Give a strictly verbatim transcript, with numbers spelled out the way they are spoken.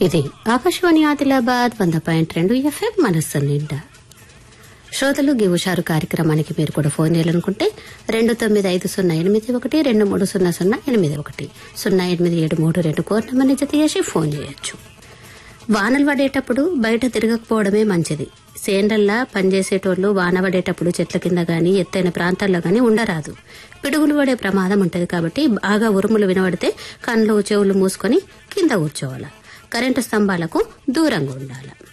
ఇది ఆకాశవాణి ఆదిలాబాద్ వంద పాయింట్ రెండు ఎఫ్ఎం మనస్సు నిండా. శ్రోతలు గీ హుషారు కార్యక్రమానికి మీరు కూడా ఫోన్ చేయాలనుకుంటే రెండు తొమ్మిది ఐదు సున్నా ఎనిమిది ఒకటి రెండు మూడు సున్నా సున్నా ఎనిమిది ఒకటి సున్నా ఎనిమిది ఏడు మూడు రెండు కోర్ నెంబర్ని జత చేసి ఫోన్ చేయొచ్చు. వానలు పడేటప్పుడు బయట తిరగకపోవడమే మంచిది. సేండ్లల్లా పనిచేసేటోళ్లు వాన పడేటప్పుడు చెట్ల కింద గాని ఎత్తైన ప్రాంతాల్లో గాని ఉండరాదు. పిడుగులు పడే ప్రమాదం ఉంటది కాబట్టి బాగా ఉరుములు వినబడితే కళ్ళు చెవులు మూసుకొని కింద కూర్చోవాలి. కరెంటు స్తంభాలకు దూరంగా ఉండాలి.